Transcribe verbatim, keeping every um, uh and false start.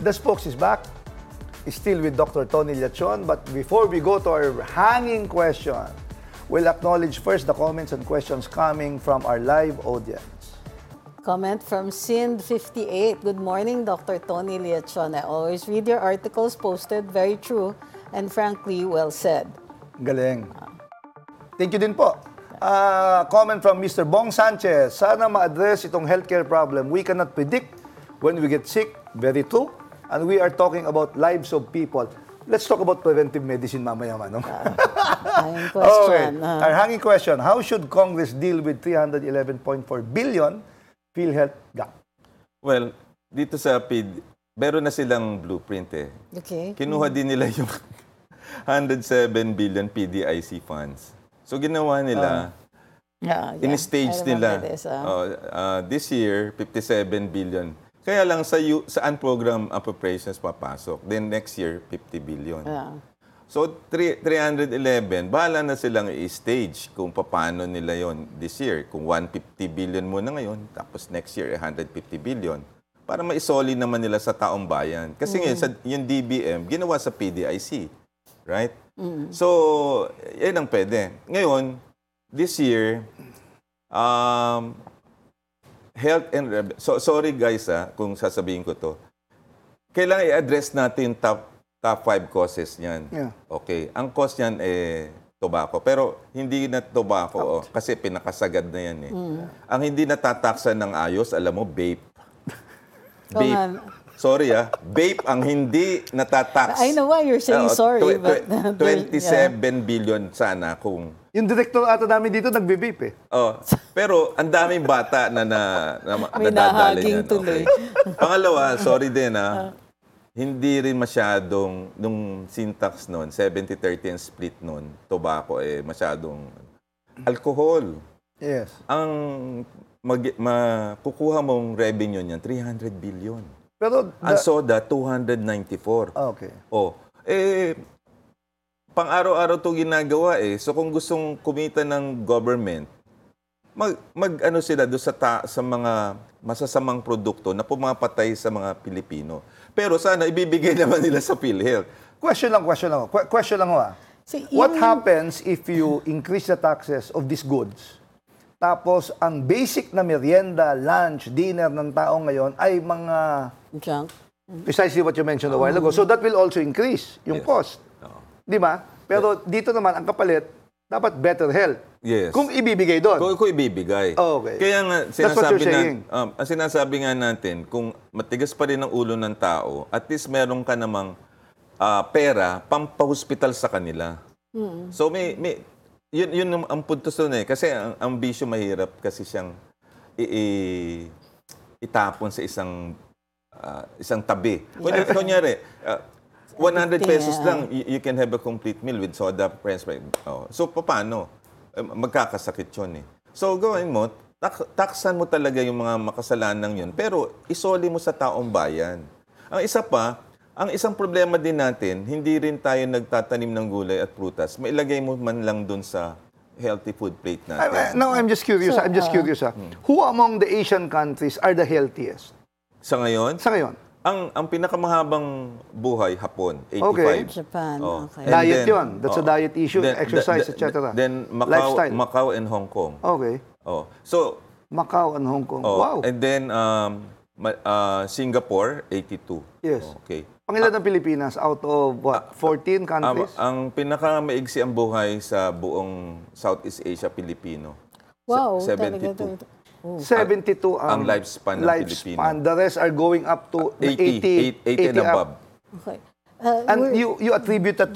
The Spokes is back. Still with Doctor Tony Lechon. But before we go to our hanging question, we'll acknowledge first the comments and questions coming from our live audience. Comment from Sind fifty-eight. Good morning, Doctor Tony Lechon. I always read your articles posted. Very true and frankly well said. Galing. Thank you din po. Uh, comment from Mister Bong Sanchez. Sana ma-address itong healthcare problem. We cannot predict when we get sick. Very true. And we are talking about lives of people. Let's talk about preventive medicine mamaya, no? Uh, hanging question. Okay. Uh, Our hanging question. How should Congress deal with three hundred eleven point four billion PhilHealth gap? Well, dito sa P I D, meron na silang blueprint eh. okay. Kinuha din nila yung one hundred seven billion P D I C funds. So ginawa nila, Yeah, yeah. in-stage I remember nila. This, uh, Oh, uh, this year, fifty-seven billion. Kaya lang sa U- sa unprogram appropriations papasok. Then next year, fifty billion. yeah. So three hundred eleven, bahala na silang i-stage kung paano nila yon this year. Kung one hundred fifty billion muna ngayon, tapos next year, one hundred fifty billion. Para maisoli naman nila sa taong bayan. Kasi ngayon, sa, yung D B M, ginawa sa P D I C. Right? So, yan ang pwede. Ngayon, this year, um, health and... reb- So, sorry guys ah, kung sasabihin ko to. Kailangan i-address natin top, top five causes niyan. Yeah. Okay. Ang cause niyan eh tobacco. Pero hindi na tobacco oh, kasi pinakasagad na yan eh. Ang hindi natataksan ng ayos, alam mo, vape. Oo Vape. nga. Sorry ah. Vape ang hindi natatax. I know why you're saying Oo, sorry, tw- but... tw- twenty-seven billion sana kung... Yung director ata namin dito nagbe-vape eh. Oh, pero ang daming bata na na, na May nadadali nahaging yan. tuloy. Pangalawa, sorry din ah. Hindi rin masyadong nung syntax noon, seventy thirty and split noon, tobacco eh masyadong alcohol. Yes. Ang mag, makukuha mong revenue niyan three hundred billion. Pero... Ang the- soda two hundred ninety-four. Ah, okay. Oh, eh pang-araw-araw 'to ginagawa eh. So kung gustong kumita ng government, mag, mag ano sila do sa ta, sa mga masasamang produkto na pumapatay sa mga Pilipino. Pero sana ibibigay naman nila sa PhilHealth. Question lang, question lang. Qu- question lang ho ah. So, What yung- happens if you increase the taxes of these goods? Tapos, ang basic na merienda, lunch, dinner ng tao ngayon ay mga Junk. precisely what you mentioned a while ago. So that will also increase yung Yes. cost. Oo. Di ba? Pero dito naman, ang kapalit, dapat better health. Yes. Kung ibibigay doon. Kung, kung ibibigay. Oh, okay. Kaya nga, That's what sinasabi, you're na, saying. um, ang sinasabi nga natin, kung matigas pa rin ang ulo ng tao, at least meron ka namang ah, pera pampahospital sa kanila. So may, may yun, yun ang, ang punto doon eh. Kasi ang, ang bisyo mahirap kasi siyang i, i- itapon sa isang ah, isang tabi. Kunyari, kunyari ah, one hundred pesos Yeah. lang, you, you can have a complete meal with soda, french fries. Oh. So, paano? Eh, Magkakasakit yun eh. So, gawin mo, tak- taksan mo talaga yung mga makasalanang yun, pero isoli mo sa taong bayan. Ang isa pa, ang isang problema din natin, hindi rin tayo nagtatanim ng gulay at prutas. Mailagay mo man lang dun sa healthy food plate I- I- natin. now, I'm just curious. So, I'm just uh, curious. ah. Who among the Asian countries are the healthiest? Sa ngayon, Sa ngayon? ang ang pinakamahabang buhay, Hapon, eighty-five. Japan, Oh. okay. And Diet then- yun. That's a oh. diet issue, exercise, et cetera. Then Macau, Lifestyle. Macau and Hong Kong. Okay. Oh. So, Macau and Hong Kong. oh, Wow. and then um, ma- uh, Singapore, eighty-two. Yes. Okay. Pangilan ng Pilipinas out of what? fourteen Ang, countries? ang pinakamaigsi ang buhay sa buong Southeast Asia Pilipino. Wow, Se- talaga seventy-two. to. Oh. seventy-two ang, ang lifespan ng lifespan. Pilipino. The rest are going up to eighty, eighty, eighty and up. above. Okay. Uh, And we're- you you attribute that